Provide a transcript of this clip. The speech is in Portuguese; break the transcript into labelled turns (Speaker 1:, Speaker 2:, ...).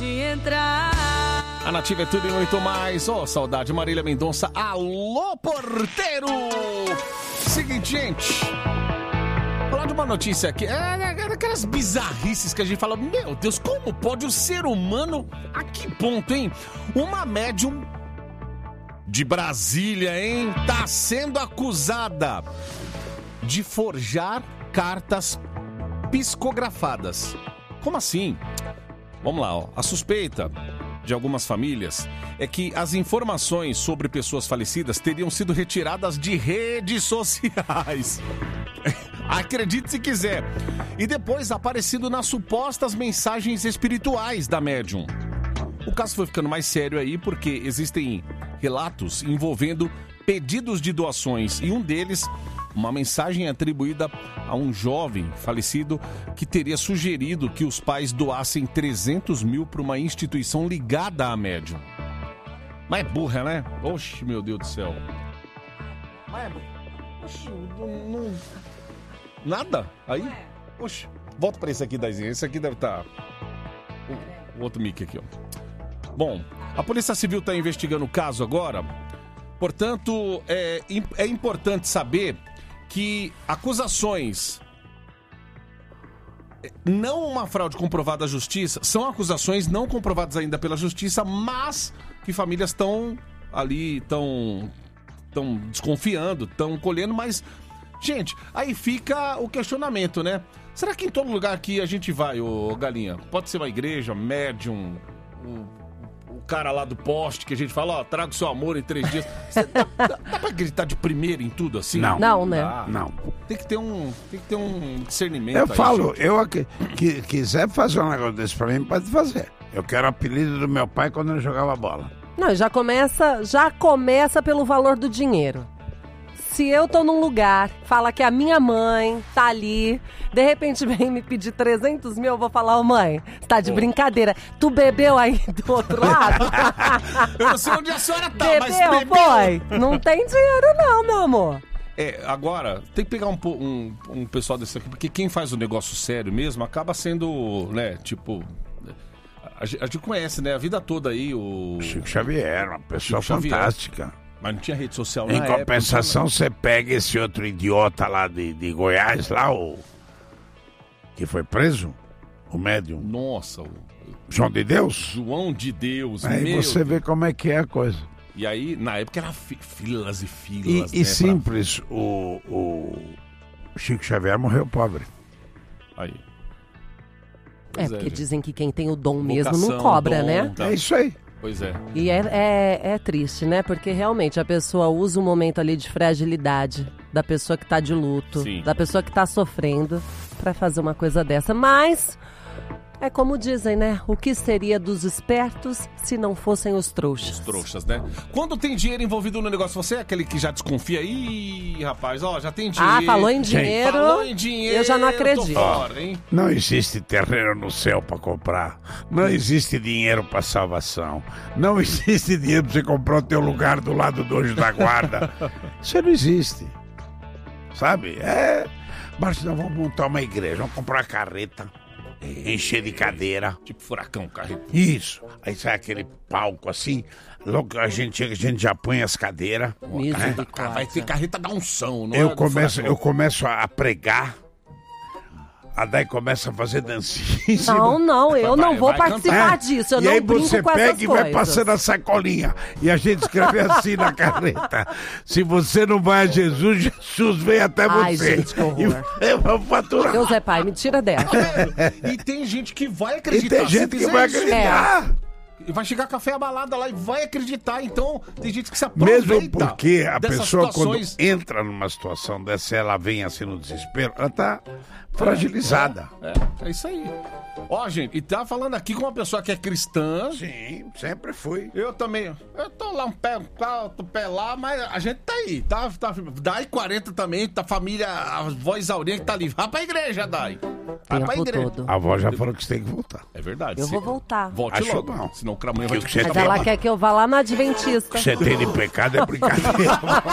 Speaker 1: pode entrar.
Speaker 2: A Nativa é tudo e muito mais. Ô, saudade, Marília Mendonça. Alô, porteiro! Seguinte, gente. Falar de uma notícia aqui. Aquelas bizarrices que a gente fala. Meu Deus, como pode o ser humano... A que ponto, hein? Uma médium de Brasília, hein? Tá sendo acusada de forjar cartas psicografadas. Como assim? Vamos lá, ó. A suspeita de algumas famílias é que as informações sobre pessoas falecidas teriam sido retiradas de redes sociais. Acredite se quiser. E depois aparecido nas supostas mensagens espirituais da médium. O caso foi ficando mais sério aí porque existem relatos envolvendo pedidos de doações e um deles, uma mensagem atribuída a um jovem falecido que teria sugerido que os pais doassem 300 mil para uma instituição ligada à médium. Mas é burra, né? Oxe, meu Deus do céu. Mas oxe, não... Nada? Aí? Oxe, volta para esse aqui, Daizinho. Esse aqui deve estar... O outro mic aqui, ó. Bom, a Polícia Civil está investigando o caso agora. Portanto, é importante saber que acusações, não uma fraude comprovada à justiça, são acusações não comprovadas ainda pela justiça, mas que famílias estão ali, estão desconfiando, estão colhendo, mas, gente, aí fica o questionamento, né? Será que em todo lugar que a gente vai, ô Galinha, pode ser uma igreja, médium, o cara lá do poste que a gente fala, ó, traga o seu amor em 3 dias. Dá pra acreditar de primeira em tudo assim?
Speaker 3: Não, né?
Speaker 2: Não. Tem que ter um discernimento.
Speaker 3: Eu
Speaker 2: aí,
Speaker 3: falo,
Speaker 2: gente.
Speaker 3: eu que quiser fazer um negócio desse pra mim, pode fazer. Eu quero o apelido do meu pai quando ele jogava bola.
Speaker 4: Não, já começa pelo valor do dinheiro. Se eu tô num lugar, fala que a minha mãe tá ali, de repente vem me pedir 300 mil, eu vou falar, ô mãe, você tá de brincadeira. Tu bebeu aí do outro lado?
Speaker 2: Eu não sei onde a senhora tá,
Speaker 4: bebeu,
Speaker 2: mas bebeu.
Speaker 4: Foi? Não tem dinheiro não, meu amor.
Speaker 2: Agora, tem que pegar um pessoal desse aqui, porque quem faz o negócio sério mesmo acaba sendo, né, tipo... A gente conhece, né, a vida toda aí o...
Speaker 3: Chico Xavier, uma pessoa fantástica.
Speaker 2: Mas não tinha rede social na
Speaker 3: Em
Speaker 2: época.
Speaker 3: compensação, você pega esse outro idiota lá de Goiás, lá, que foi preso, o médium.
Speaker 2: Nossa,
Speaker 3: João de Deus?
Speaker 2: João de Deus.
Speaker 3: Aí você vê como é que é a coisa.
Speaker 2: E aí, na época, era filas e filas.
Speaker 3: E simples, o Chico Xavier morreu pobre.
Speaker 2: Aí.
Speaker 4: Porque dizem que quem tem o dom
Speaker 2: Vocação,
Speaker 4: mesmo não cobra,
Speaker 2: dom,
Speaker 4: né?
Speaker 2: Tá.
Speaker 3: É isso aí.
Speaker 2: Pois é.
Speaker 4: E é triste, né? Porque realmente a pessoa usa um momento ali de fragilidade da pessoa que tá de luto,
Speaker 2: Sim.
Speaker 4: da pessoa que tá sofrendo pra fazer uma coisa dessa. Mas é como dizem, né? O que seria dos espertos se não fossem os trouxas?
Speaker 2: Os trouxas, né? Quando tem dinheiro envolvido no negócio, você é aquele que já desconfia? Ih, rapaz, ó, já tem dinheiro.
Speaker 4: Falou em dinheiro,
Speaker 2: falou em dinheiro,
Speaker 4: eu já não acredito.
Speaker 2: tô fora, hein?
Speaker 3: Não existe terreno no céu pra comprar. Não existe dinheiro pra salvação. Não existe dinheiro pra você comprar o teu lugar do lado do anjo da guarda. Isso não existe. Sabe? Mas nós vamos montar uma igreja, vamos comprar uma carreta, encher de cadeira.
Speaker 2: Tipo furacão, carreta.
Speaker 3: Isso. Aí sai aquele palco assim. Logo que a gente chega, a gente já põe as cadeiras.
Speaker 2: Vai ter carreta da unção, não
Speaker 3: Eu
Speaker 2: é do furacão.
Speaker 3: começo a pregar. A Dai começa a fazer dancinha.
Speaker 4: Não, eu não vou participar
Speaker 3: cantar.
Speaker 4: disso. Eu
Speaker 3: e
Speaker 4: não
Speaker 3: aí
Speaker 4: brinco
Speaker 3: você
Speaker 4: com essas
Speaker 3: pega e vai
Speaker 4: coisas.
Speaker 3: passando a sacolinha. E a gente escreve assim na carreta. Se você não vai a Jesus, Jesus vem até você.
Speaker 4: Ai, gente, que horror.
Speaker 3: E vamos faturar.
Speaker 4: Deus é pai, me tira dessa.
Speaker 2: E tem gente que vai
Speaker 3: E
Speaker 2: acreditar.
Speaker 3: tem gente que vai acreditar.
Speaker 2: E vai chegar café abalada lá e vai acreditar. Então, tem gente que se aproveita.
Speaker 3: Mesmo porque a
Speaker 2: dessas
Speaker 3: pessoa,
Speaker 2: situações.
Speaker 3: quando entra numa situação dessa, ela vem assim no desespero, ela tá fragilizada.
Speaker 2: É isso aí. Ó, gente, e tá falando aqui com uma pessoa que é cristã.
Speaker 3: Sim, sempre fui.
Speaker 2: Eu também. Eu tô lá um pé lá, mas a gente tá aí. Tá Dai 40 também, tá família, a avó Isaurinha que tá ali. Vai pra igreja, Dai. Vai pra
Speaker 4: Tempo
Speaker 2: igreja.
Speaker 4: todo.
Speaker 3: A avó já falou que você tem que voltar.
Speaker 2: É verdade.
Speaker 4: Eu vou voltar.
Speaker 2: Volte
Speaker 3: Acho
Speaker 2: logo.
Speaker 3: não.
Speaker 2: Senão o Cramunha vai
Speaker 3: Que
Speaker 2: te
Speaker 3: você
Speaker 4: Mas ela quer que eu vá lá na Adventista.
Speaker 3: O que você tem de pecado é brincadeira.